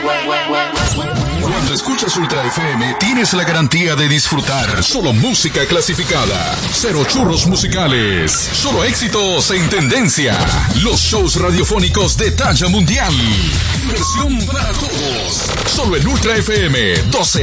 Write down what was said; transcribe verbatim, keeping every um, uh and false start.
Cuando escuchas Ultra F M, tienes la garantía de disfrutar solo música clasificada. Cero churros musicales. Solo éxitos en tendencia. Los shows radiofónicos de talla mundial. Diversión para todos. Solo en Ultra F M, doce